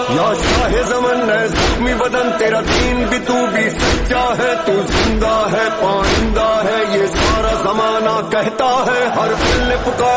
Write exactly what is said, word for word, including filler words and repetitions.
या शाहे ज़मन है ज़ख्मी बदन तेरा दीन भी तू भी सच्चा है, तू जिंदा है पाइंदा है ये सारा जमाना कहता है, हर दिल ने पुकार